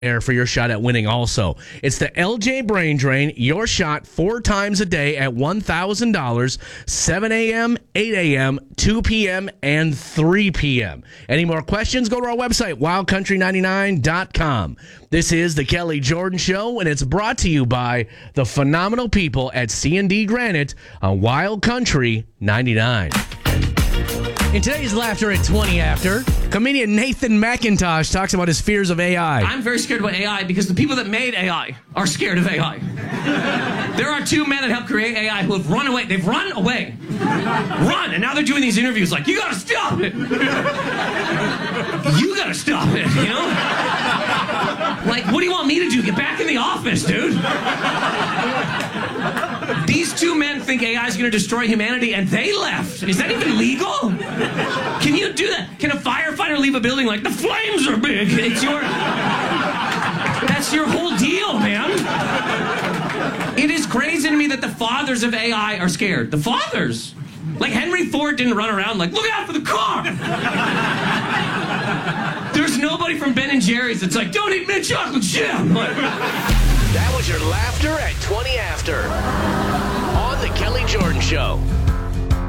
for your shot at winning also. It's the LJ Brain Drain, your shot 4 times a day at $1,000, 7 a.m., 8 a.m., 2 p.m., and 3 p.m. Any more questions? Go to our website, wildcountry99.com. This is the Kelly Jordan Show, and it's brought to you by the phenomenal people at C&D Granite on Wild Country 99. In today's Laughter at 20 After, comedian Nathan McIntosh talks about his fears of AI. I'm very scared about AI because the people that made AI are scared of AI. There are 2 men that helped create AI who have run away. They've run away. Run! And now they're doing these interviews like, you gotta stop it! You gotta stop it, you know? Like, what do you want me to do? Get back in the office, dude! These 2 men think AI is going to destroy humanity, and they left. Is that even legal? Can you do that? Can a firefighter leave a building like, the flames are big? That's your whole deal, man. It is crazy to me that the fathers of AI are scared. The fathers. Like, Henry Ford didn't run around like, look out for the car. There's nobody from Ben & Jerry's that's like, don't eat mint chocolate chip. That was your Laughter at 20 After on the Kelly Jordan Show.